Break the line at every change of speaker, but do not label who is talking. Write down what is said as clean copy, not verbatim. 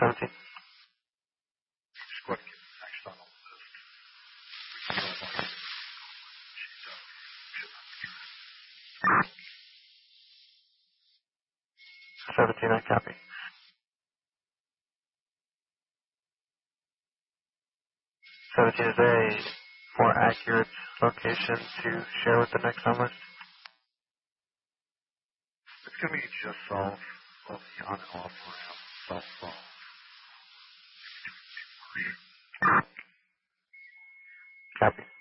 17.
Just go ahead and get next on the list. We don't want to. She's
17, I copy. 17 is a more accurate location to share with the next on list.
It's going to be just south of the on and off ramp, south.
Copy.